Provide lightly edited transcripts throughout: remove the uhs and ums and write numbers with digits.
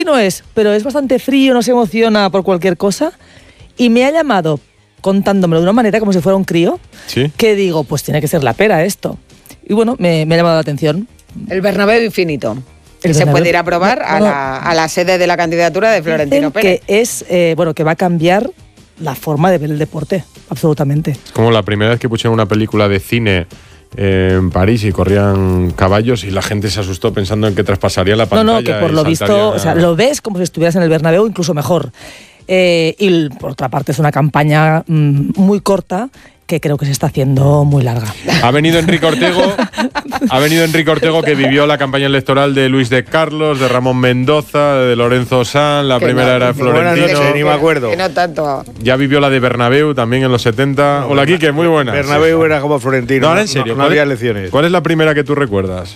no es, pero es bastante frío, no se emociona por cualquier cosa. Y me ha llamado contándomelo de una manera como si fuera un crío. ¿Sí? Que digo, pues tiene que ser la pera esto. Y bueno, me ha llamado la atención. El Bernabéu infinito. Se puede ir a probar a la sede de la candidatura de Florentino Pérez. Que es, que va a cambiar la forma de ver el deporte, absolutamente. Es como la primera vez que pusieron una película de cine en París y corrían caballos y la gente se asustó pensando en que traspasaría la pantalla. No, que por lo visto, lo ves como si estuvieras en el Bernabéu, incluso mejor. Y por otra parte es una campaña muy corta que creo que se está haciendo muy larga. Ha venido Enrique Ortego, que vivió la campaña electoral de Luis de Carlos, de Ramón Mendoza, de Lorenzo Sanz, la primera era Florentino. Buenas noches, ni me acuerdo. Que no tanto. Ya vivió la de Bernabéu también en los 70. Hola, Quique, muy buenas. Bernabéu era como Florentino. No, ahora en serio. No había elecciones. ¿Cuál es la primera que tú recuerdas?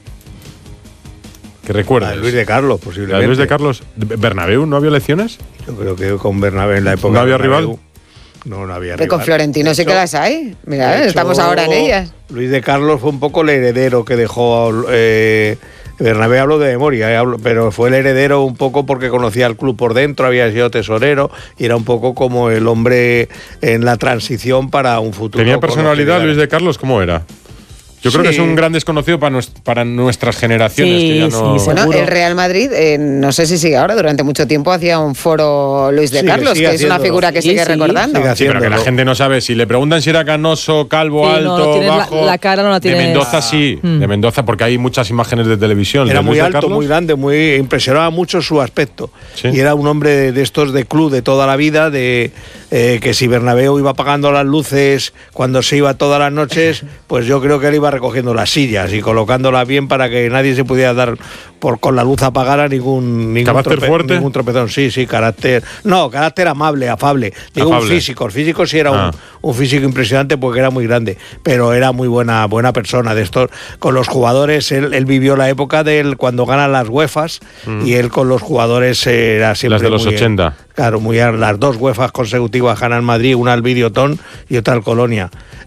¿Qué recuerdas? La de Luis de Carlos, posiblemente. ¿La de Luis de Carlos? ¿Bernabéu no había elecciones? Yo creo que con Bernabéu en la época. ¿No había rival? No había rival. Con Florentino sí que las hay. Mira, estamos ahora en ellas. Luis de Carlos fue un poco el heredero que dejó Bernabéu, hablo de memoria, pero fue el heredero un poco porque conocía al club por dentro, había sido tesorero y era un poco como el hombre en la transición para un futuro. ¿Tenía personalidad Luis de Carlos? ¿Cómo era? Yo creo que es un gran desconocido para nuestras generaciones. Sí, que ya no... sí, bueno, el Real Madrid, no sé si sigue ahora, durante mucho tiempo hacía un foro Luis de Carlos, que es una figura que sigue recordando. Sí, pero que la gente no sabe. Si le preguntan si era canoso, calvo, alto, bajo… La cara no la tiene… De Mendoza sí, de Mendoza, porque hay muchas imágenes de televisión. Era muy alto, Carlos, muy grande, muy impresionaba mucho su aspecto. Sí. Y era un hombre de estos de club de toda la vida, de que si Bernabéu iba apagando las luces cuando se iba todas las noches, pues yo creo que él iba recogiendo las sillas y colocándolas bien para que nadie se pudiera dar con la luz apagada ningún ¿Carácter fuerte? Ningún tropezón. Sí, carácter amable, afable. Digo, afable. Un físico. El físico sí era un físico impresionante porque era muy grande, pero era muy buena persona. De estos, con los jugadores, él vivió la época de él cuando ganan las UEFAs y él con los jugadores era siempre las de los 80. Claro, las dos UEFAs consecutivas ganan Madrid, una al Videoton y otra al Colonia.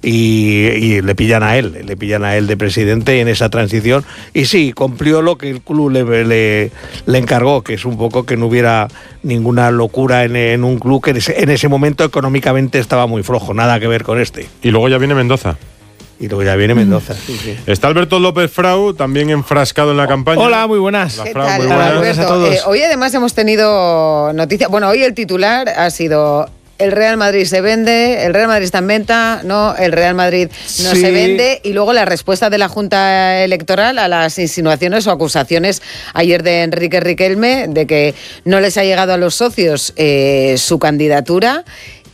Y le pillan a él de presidente en esa transición. Y sí, cumplió lo que el club le encargó, que es un poco que no hubiera ninguna locura en un club que en ese momento económicamente estaba muy flojo, nada que ver con este. Y luego ya viene Mendoza. Sí. Está Alberto López Frau, también enfrascado en la campaña. Hola, muy buenas. ¿Qué tal, Alberto? A todos. Hoy además hemos tenido noticias. Bueno, hoy el titular ha sido: el Real Madrid se vende, el Real Madrid está en venta, no, el Real Madrid no se vende. Y luego la respuesta de la Junta Electoral a las insinuaciones o acusaciones ayer de Enrique Riquelme de que no les ha llegado a los socios su candidatura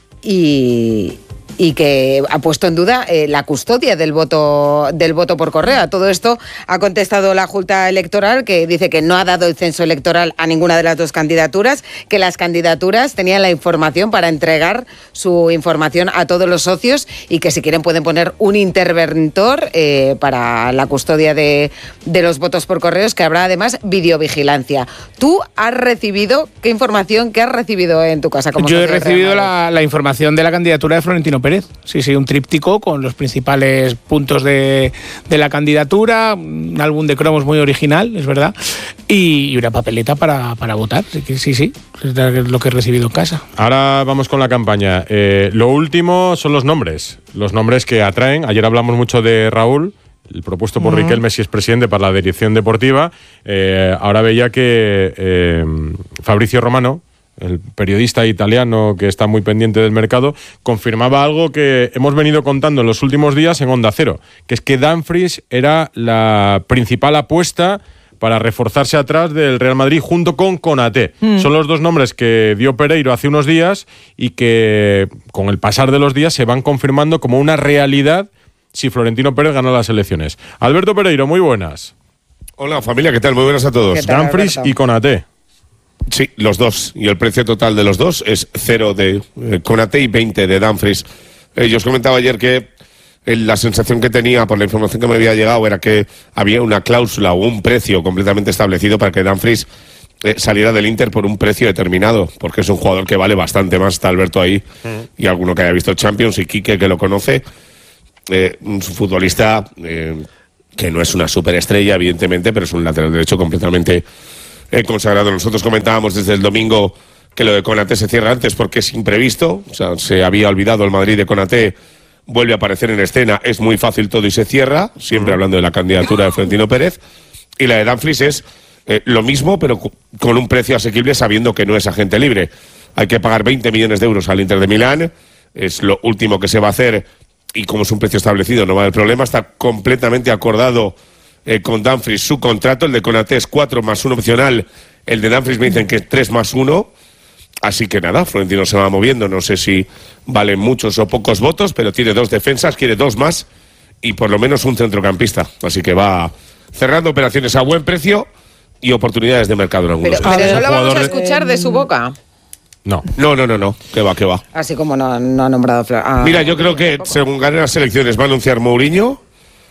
y que ha puesto en duda la custodia del voto por correo. A todo esto ha contestado la Junta Electoral, que dice que no ha dado el censo electoral a ninguna de las dos candidaturas, que las candidaturas tenían la información para entregar su información a todos los socios y que si quieren pueden poner un interventor para la custodia de los votos por correos, que habrá además videovigilancia. ¿Tú has recibido qué información has recibido en tu casa? Yo he recibido la información de la candidatura de Florentino Pérez. Sí, un tríptico con los principales puntos de la candidatura, un álbum de cromos muy original, es verdad, y una papeleta para votar. Sí, es lo que he recibido en casa. Ahora vamos con la campaña. Lo último son los nombres que atraen. Ayer hablamos mucho de Raúl, el propuesto por Riquelme si es presidente para la dirección deportiva. Ahora veía que Fabrizio Romano, el periodista italiano que está muy pendiente del mercado, confirmaba algo que hemos venido contando en los últimos días en Onda Cero, que es que Dumfries era la principal apuesta para reforzarse atrás del Real Madrid junto con Konaté. Son los dos nombres que dio Pereiro hace unos días y que con el pasar de los días se van confirmando como una realidad si Florentino Pérez gana las elecciones. Alberto Pereiro, muy buenas. Hola familia, ¿qué tal? Muy buenas a todos. Dumfries y Konaté. Sí, los dos. Y el precio total de los dos es 0 de Konaté y 20 de Dumfries. Yo os comentaba ayer que la sensación que tenía por la información que me había llegado era que había una cláusula o un precio completamente establecido para que Dumfries saliera del Inter por un precio determinado, porque es un jugador que vale bastante más. Está Alberto ahí y alguno que haya visto Champions y Quique que lo conoce. Un futbolista que no es una superestrella, evidentemente, pero es un lateral derecho completamente consagrado. Nosotros comentábamos desde el domingo que lo de Konaté se cierra antes porque es imprevisto, o sea, se había olvidado el Madrid de Konaté, vuelve a aparecer en escena, es muy fácil todo y se cierra, siempre hablando de la candidatura de Florentino Pérez, y la de Dumfries es lo mismo, pero con un precio asequible sabiendo que no es agente libre. Hay que pagar 20 millones de euros al Inter de Milán, es lo último que se va a hacer, y como es un precio establecido no va a haber problema, está completamente acordado con Dumfries su contrato, el de Konaté es 4 más 1 opcional, el de Dumfries me dicen que es 3 más 1, así que nada, Florentino se va moviendo, no sé si valen muchos o pocos votos, pero tiene 2 defensas, quiere 2 más y por lo menos un centrocampista, así que va cerrando operaciones a buen precio y oportunidades de mercado en algunos casos. Pero no lo vamos a escuchar de su boca. No, que va. Así como no ha nombrado Mira, yo creo que según ganen las elecciones va a anunciar Mourinho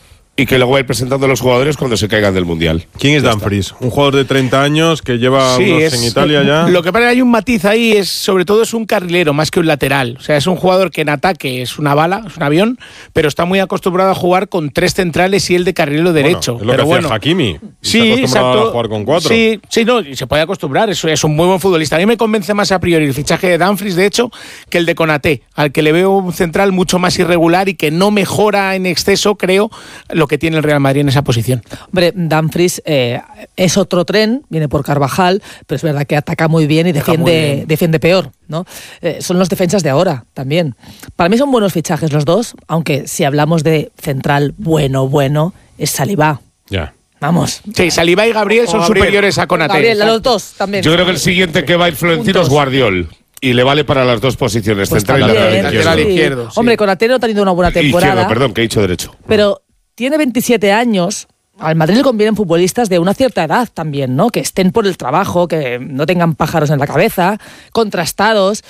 y que luego va a ir presentando a los jugadores cuando se caigan del Mundial. ¿Quién es Dumfries? Un jugador de 30 años que lleva unos en Italia ya. Lo que pasa es que hay un matiz ahí, sobre todo es un carrilero más que un lateral. O sea, es un jugador que en ataque es una bala, es un avión, pero está muy acostumbrado a jugar con 3 centrales y él de carrilero derecho. Es lo que hacía Hakimi. Sí, exacto. A jugar con 4. Sí, no, y se puede acostumbrar, es un muy buen futbolista. A mí me convence más a priori el fichaje de Dumfries, de hecho, que el de Konaté, al que le veo un central mucho más irregular y que no mejora en exceso, creo, lo que tiene el Real Madrid en esa posición. Hombre, Dumfries es otro tren, viene por Carvajal, pero es verdad que ataca muy bien y defiende peor, ¿no? Son los defensas de ahora también. Para mí son buenos fichajes los dos, aunque si hablamos de central bueno, es Saliba. Ya. Vamos. Sí, Saliba y Gabriel son superiores a Konaté. Gabriel, los dos también. Yo creo que el siguiente que va a ir Florentino es Guardiol. Y le vale para las 2 posiciones, Pues central también, y lateral izquierdo. Sí. Hombre, Konaté no ha tenido una buena temporada. Izquierdo, perdón, que he dicho derecho. Pero tiene 27 años. Al Madrid le convienen futbolistas de una cierta edad también, ¿no? Que estén por el trabajo, que no tengan pájaros en la cabeza, contrastados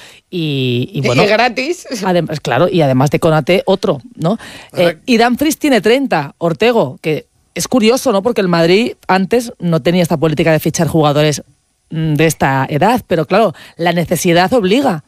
y bueno. Y gratis. Además, claro, y además de Konaté, otro, ¿no? Y Dumfries tiene 30, Ortego, que es curioso, ¿no? Porque el Madrid antes no tenía esta política de fichar jugadores de esta edad, pero claro, la necesidad obliga.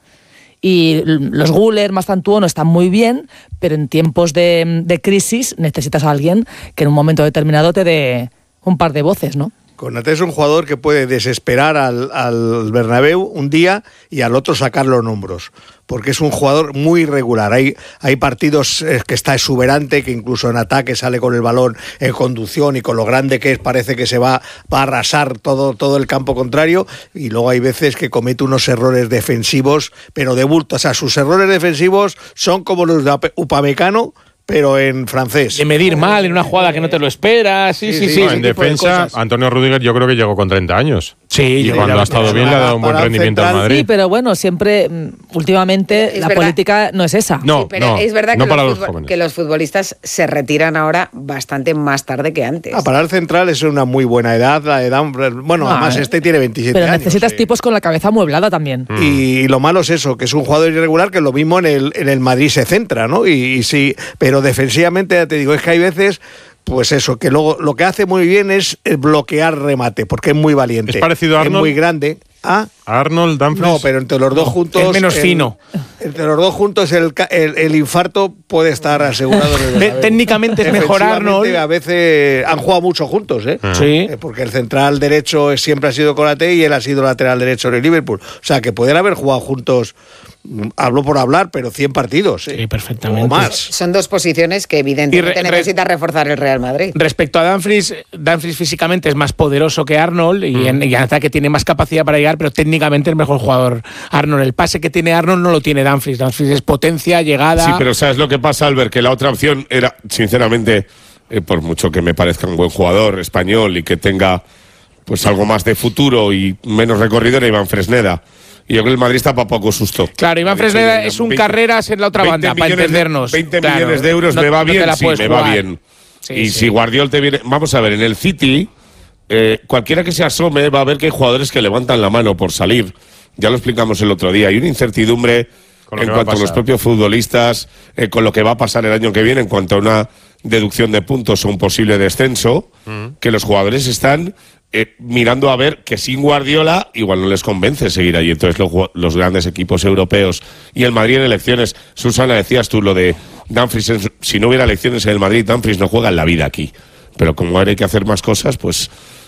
Y los Güler, Mastantuono están muy bien, pero en tiempos de crisis necesitas a alguien que en un momento determinado te dé un par de voces, ¿no? Konaté es un jugador que puede desesperar al Bernabéu un día y al otro sacarlo en hombros, porque es un jugador muy irregular. Hay partidos que está exuberante, que incluso en ataque sale con el balón en conducción y con lo grande que es parece que se va a arrasar todo el campo contrario, y luego hay veces que comete unos errores defensivos, pero de bulto. O sea, sus errores defensivos son como los de Upamecano, pero en francés. De medir mal en una jugada que no te lo esperas. Sí. No, en defensa, Antonio Rüdiger yo creo que llegó con 30 años. Sí, y cuando ha estado bien le ha dado un buen rendimiento al Madrid. Sí, pero bueno, siempre, últimamente, la política no es esa. No, pero es verdad no que los futbolistas se retiran ahora bastante más tarde que antes. Para el central es una muy buena edad, la edad. Bueno, además tiene 27 pero años. Pero necesitas tipos con la cabeza amueblada también. Y lo malo es eso, que es un jugador irregular, que lo mismo en el Madrid se centra, ¿no? Y sí, pero defensivamente, ya te digo, es que hay veces, pues eso, que luego lo que hace muy bien es bloquear remate, porque es muy valiente. ¿Es parecido a Arnold? Es muy grande. ¿Ah? Arnold, Dumfries. No, pero entre los dos juntos. Es menos fino. Entre los dos juntos el infarto puede estar asegurado. Técnicamente es mejor Arnold. A veces han jugado mucho juntos, ¿eh? Sí. Porque el central derecho siempre ha sido Konaté y él ha sido lateral derecho en el Liverpool. O sea, que pueden haber jugado juntos. Hablo por hablar, pero 100 partidos. Sí, perfectamente. O más. Son 2 posiciones que evidentemente necesita reforzar el Real Madrid. Respecto a Dumfries físicamente es más poderoso que Arnold y en ataque tiene más capacidad para llegar, pero técnicamente es mejor jugador Arnold. El pase que tiene Arnold no lo tiene Dumfries. Dumfries es potencia, llegada. Sí, pero ¿sabes lo que pasa, Albert? Que la otra opción era, sinceramente, por mucho que me parezca un buen jugador español y que tenga pues algo más de futuro y menos recorrido, era Iván Fresneda. Y yo creo que el Madrid está para poco susto. Claro, Iván Fresneda es un carreras en la otra banda, para entendernos. 20 millones de euros, me va bien, sí, me va bien. Y si Guardiol te viene... Vamos a ver, en el City, cualquiera que se asome va a ver que hay jugadores que levantan la mano por salir. Ya lo explicamos el otro día. Hay una incertidumbre en cuanto a los propios futbolistas, con lo que va a pasar el año que viene, en cuanto a una deducción de puntos o un posible descenso, que los jugadores están... mirando a ver que sin Guardiola igual no les convence seguir allí. Entonces los grandes equipos europeos y el Madrid en elecciones, Susana, decías tú lo de Dumfries, si no hubiera elecciones en el Madrid, Dumfries no juega en la vida aquí, pero como ahora hay que hacer más cosas, pues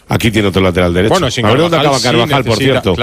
Aquí tiene otro lateral derecho. Bueno, sin a ver dónde Carvajal acaba sí Carvajal, por necesita, cierto.